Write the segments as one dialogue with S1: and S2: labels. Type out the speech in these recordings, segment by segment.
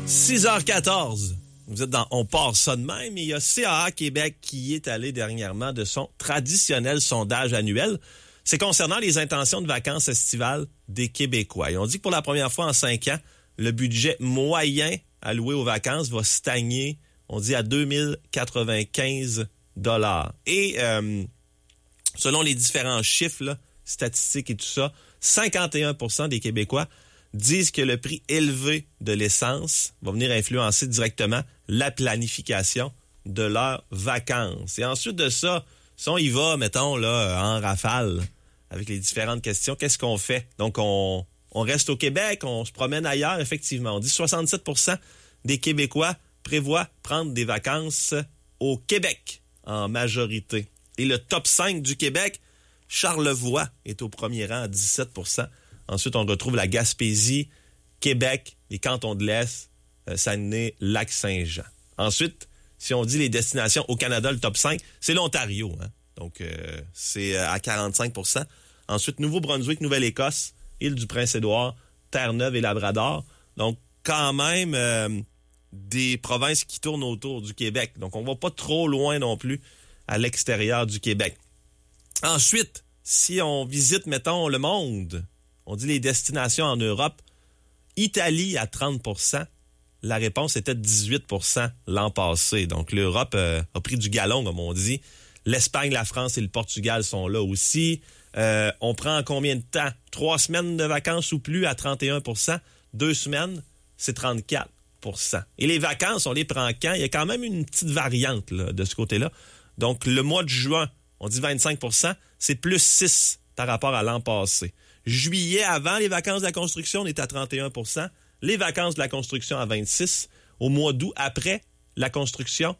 S1: 6h14. Vous êtes dans On part ça de même. Il y a CAA Québec qui est allé dernièrement de son traditionnel sondage annuel. C'est concernant les intentions de vacances estivales des Québécois. Ils ont dit que pour la première fois en 5 ans, le budget moyen alloué aux vacances va stagner, on dit, à 2095 $. Et selon les différents chiffres, là, statistiques et tout ça, 51% des Québécois disent que le prix élevé de l'essence va venir influencer directement la planification de leurs vacances. Et ensuite de ça, si on y va, mettons, là, en rafale, avec les différentes questions, qu'est-ce qu'on fait? Donc, on reste au Québec, on se promène ailleurs, effectivement. On dit 67% des Québécois prévoient prendre des vacances au Québec, en majorité. Et le top 5 du Québec, Charlevoix est au premier rang à 17%. Ensuite, on retrouve la Gaspésie, Québec, les cantons de l'Est, Saguenay, Lac-Saint-Jean. Ensuite, si on dit les destinations au Canada, le top 5, c'est l'Ontario. Hein? Donc, c'est à 45%. Ensuite, Nouveau-Brunswick, Nouvelle-Écosse, Île-du-Prince-Édouard, Terre-Neuve et Labrador. Donc, quand même, des provinces qui tournent autour du Québec. Donc, on va pas trop loin non plus à l'extérieur du Québec. Ensuite, si on visite, mettons, le monde, on dit les destinations en Europe, Italie à 30%, la réponse était de 18% l'an passé. Donc, l'Europe a pris du galon, comme on dit. L'Espagne, la France et le Portugal sont là aussi. On prend en combien de temps? 3 semaines de vacances ou plus à 31%. 2 semaines, c'est 34%. Et les vacances, on les prend quand? Il y a quand même une petite variante là, de ce côté-là. Donc, le mois de juin, on dit 25%, c'est plus 6 par rapport à l'an passé. Juillet, avant les vacances de la construction, on est à 31%. Les vacances de la construction à 26%. Au mois d'août, après la construction,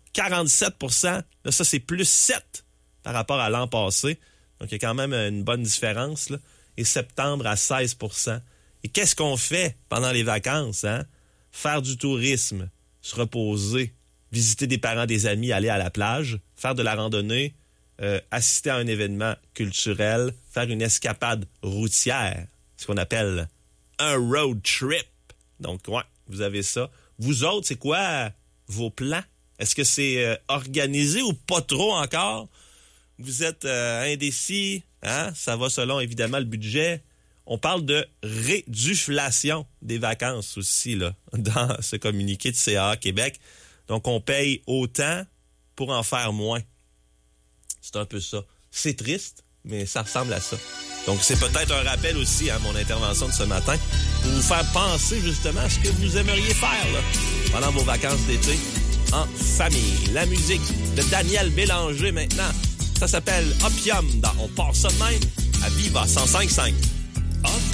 S1: 47%. Là, ça, c'est plus 7 par rapport à l'an passé. Donc, il y a quand même une bonne différence. Là. Et septembre à 16%. Et qu'est-ce qu'on fait pendant les vacances? Hein? Faire du tourisme, se reposer, visiter des parents, des amis, aller à la plage, faire de la randonnée, assister à un événement culturel, faire une escapade routière, ce qu'on appelle un road trip. Donc, ouais, vous avez ça. Vous autres, c'est quoi vos plans? Est-ce que c'est organisé ou pas trop encore? Vous êtes indécis, hein? Ça va selon, évidemment, le budget. On parle de réduflation des vacances aussi, là, dans ce communiqué de CAA Québec. Donc, on paye autant pour en faire moins. C'est un peu ça. C'est triste, mais ça ressemble à ça. Donc, c'est peut-être un rappel aussi à mon intervention de ce matin pour vous faire penser justement à ce que vous aimeriez faire là, pendant vos vacances d'été en famille. La musique de Daniel Bélanger maintenant, ça s'appelle Opium dans On part ça de même à Viva 105.5.